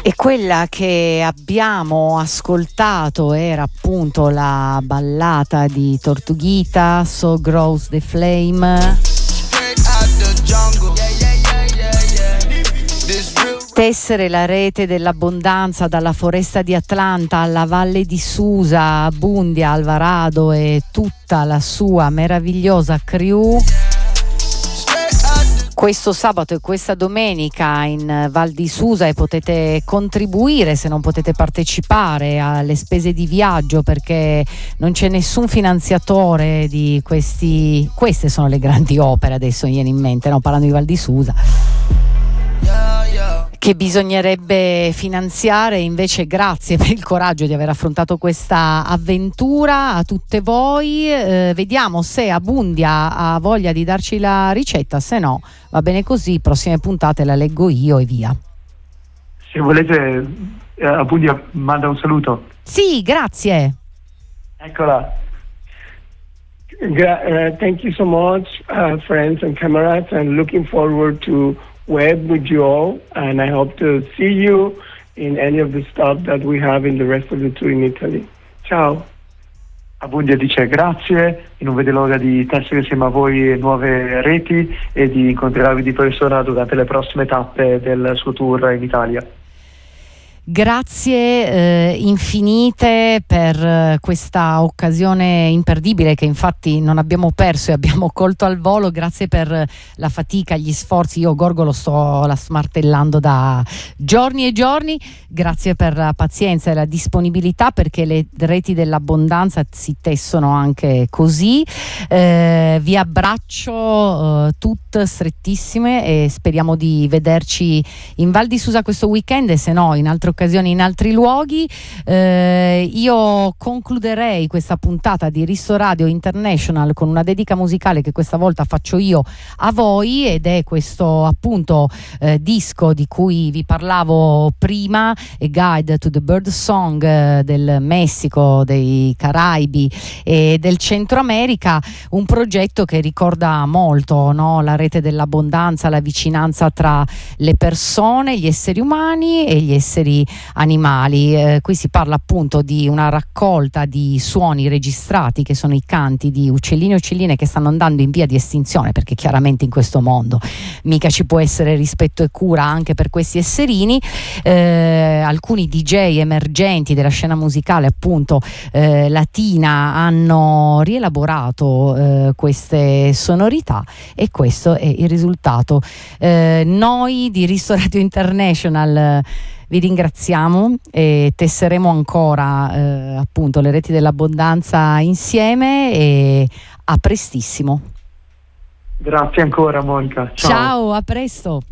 E quella che abbiamo ascoltato era appunto la ballata di Tortuguita, So Grows the Flame. Tessere la rete dell'abbondanza dalla foresta di Atlanta alla valle di Susa, Bundia, Alvarado e tutta la sua meravigliosa crew. Questo sabato e questa domenica in Val di Susa, e potete contribuire se non potete partecipare alle spese di viaggio, perché non c'è nessun finanziatore di queste sono le grandi opere, adesso mi viene in mente, no? Parlando di Val di Susa, che bisognerebbe finanziare. Invece grazie per il coraggio di aver affrontato questa avventura a tutte voi. Vediamo se Abundia ha voglia di darci la ricetta, se no va bene così, prossime puntate la leggo io e via. Se volete, Abundia manda un saluto. Sì, grazie. Eccola. Thank you so much, friends and comrades, and looking forward to web with you all, and I hope to see you in any of the stuff that we have in the rest of the tour in Italy. Ciao. Abundia dice grazie e non vede l'ora di tessere insieme a voi nuove reti e di incontrarvi di persona durante le prossime tappe del suo tour in Italia. Grazie infinite per questa occasione imperdibile che infatti non abbiamo perso e abbiamo colto al volo. Grazie per la fatica, gli sforzi. Io Gorgo lo sto la smartellando da giorni e giorni. Grazie per la pazienza e la disponibilità, perché le reti dell'abbondanza si tessono anche così. Vi abbraccio tutte strettissime e speriamo di vederci in Val di Susa questo weekend, e se no in altre occasioni in altri luoghi. Io concluderei questa puntata di Risto Radio International con una dedica musicale che questa volta faccio io a voi, ed è questo appunto disco di cui vi parlavo prima, A Guide to the Bird Song, del Messico, dei Caraibi e del Centro America, un progetto che ricorda molto, no? La rete dell'abbondanza, la vicinanza tra le persone, gli esseri umani e gli esseri animali. Qui si parla appunto di una raccolta di suoni registrati, che sono i canti di uccellini e uccelline che stanno andando in via di estinzione, perché chiaramente in questo mondo mica ci può essere rispetto e cura anche per questi esserini. Alcuni DJ emergenti della scena musicale appunto latina hanno rielaborato queste sonorità, e questo è il risultato. Noi di Risto Radio International vi ringraziamo e tesseremo ancora appunto le reti dell'abbondanza insieme, e a prestissimo. Grazie ancora Monica. Ciao, a presto.